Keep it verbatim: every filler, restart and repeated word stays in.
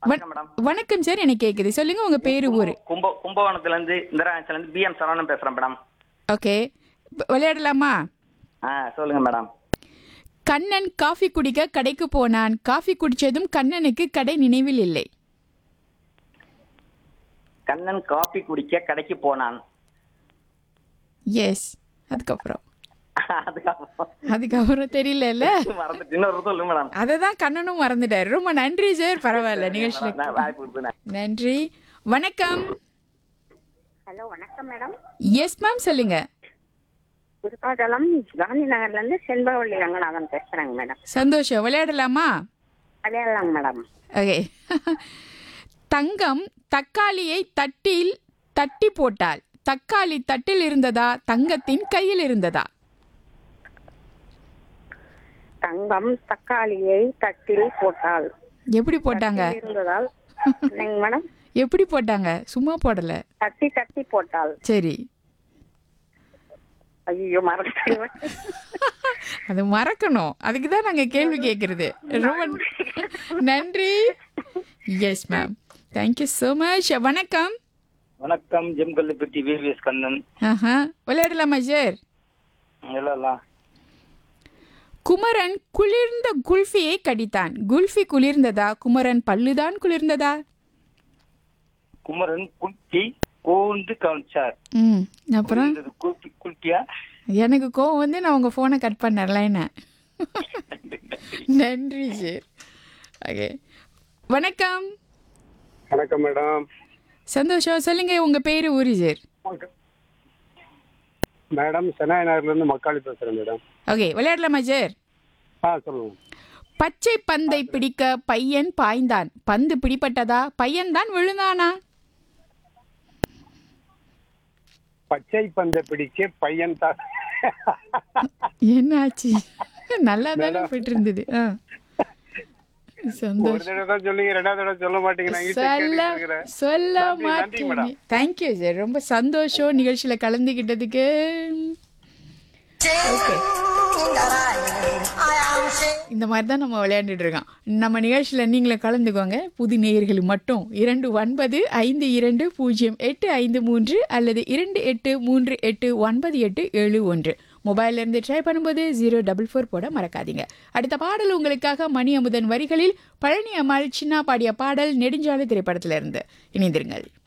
வணக்கம் மேடம். வணக்கம் சார், எனக்கு கேக்குது. சொல்லுங்க உங்க பேரு ஊரு. கும்ப கும்பகோணத்துல இருந்து இந்திராட்சில இருந்து பி எம் சரவணன் பேசுறேன் மேடம். ஓகே, விளையாடலாமா? ஆ சொல்லுங்க மேடம். கண்ணன் காஃபி குடிக்க கடைக்கு போனான். காஃபி குடிச்சதும் கண்ணனுக்கு கடை நினைவில் இல்லை. கண்ணன் காபி குடிக்க கடைக்கு போனான். எஸ். அதுக்கப்புறம் அதுக்கப்புறம் அதுக்கப்புறம் தெரியல. மறந்துட்டு இன்னொரு சொல்லுங்க மேடம். அததான் கண்ணனும் மறந்துட்டாரு. ரொம்ப நன்றி சார். பரவாயில்ல, நிகழ்ச்சியில நான் வாய்ப்பு கொடுத்தேன். நன்றி. வணக்கம். ஹலோ, வணக்கம் மேடம். எஸ் மேம், சொல்லுங்க. புதுப்பாதலம் காந்தி நகர்ல இருந்து செண்பகவள்ளி ரங்கநாதன் பேசுறேங்க மேடம். சந்தோஷம். விளையாடலாமா? விளையாடலாங்க மேடம். ஓகே. தங்கம் தக்காளியை தட்டில் தட்டி போட்டாள். தக்காளி தட்டில் இருந்ததா, தங்கத்தின் கையில் இருந்ததா? தங்கம் தக்காளியை தட்டில் போட்டாள். எப்படி போட்டாங்க? தட்டில் இருந்ததால் என்னங்க மேடம்? எப்படி போட்டாங்க? சும்மா போடல. தட்டி தட்டி போட்டாள். சரி, ஐயோ மறந்துட்டேன். அது மறக்கணும். அதுக்கு தான் நாங்க கேள்வி கேட்கறது. ரொம்ப நன்றி. Yes ma'am, thank you so much. வணக்கம். வணக்கம். ஜெம்கல்லிப்பட்டி விவிஎஸ் கண்ணன். ஆஹா, விளையாடலாமா சார்? இல்ல குமரன் குளிர்ந்த குல்ஃபியை கடித்தான். குல்ஃபி குளிர்ந்ததா, குமரன் பல்லுதான் குளிர்ந்ததா? குமரன் குல்பி கூந்து காமிச்சார். ம் அப்புறம் குல்பி குல்பியா? எனக்கு கோவம் வந்து நான் உங்க போனை கட் பண்ணல. என்ன? நன்றி சார். ஓகே, வணக்கம். வணக்கம் மேடம். சந்தோஷம். சொல்லுங்க உங்க பேரு ஊரு சார்? மேடம் சென்னை நகர்ல இருந்து மக்காளி பேசுறேன் மேடம். ஓகே, விளையாடலாமா சார்? ஆ சொல்லுங்க. பச்சை பந்தை பிடிக்க பையன் பாய்ந்தான். பந்து பிடிபட்டதா, பையன் தான் விழுந்தானா? பச்சை பந்தை பிடிக்க பையன் தான். என்னாச்சு? நல்லா தானே போயிட்டு இருந்தது. ஆ, ஒரு சந்தோஷம். தடவை தான் சொல்லுங்க, ரெண்டாவது தடவை சொல்ல மாட்டீங்க. நான் இங்கிட்ட சொல்ல கேட்டுட்டு இருக்கிறேன். சொல்ல நன்றி, நன்றி மேடம். மாட்டேன். தேங்க்யூ சார், ரொம்ப சந்தோஷம் நிகழ்ச்சியில கலந்துகிட்டதுக்கு. ஓகே, இந்த மாதிரி தான் நம்ம விளையாண்டுட்டு இருக்கோம். நம்ம நிகழ்ச்சியில் நீங்களும் கலந்துக்கோங்க. புது நேயர்களுக்கு மட்டும் இரண்டு ஒன்பது ஐந்து இரண்டு பூஜ்ஜியம் எட்டு ஐந்து மூன்று அல்லது இரண்டு எட்டு மூன்று எட்டு ஒன்பது எட்டு ஏழு ஒன்று மொபைல்ல இருந்து ட்ரை பண்ணும்போது ஜீரோ டபுள் ஃபோர் போட மறக்காதீங்க. அடுத்த பாடல் உங்களுக்காக மணி அமுதன் வரிகளில் பழனி அம்மாள் சின்ன பாடிய பாடல் நெடுஞ்சாலை திரைப்படத்திலிருந்து. இணைந்திருங்கள்.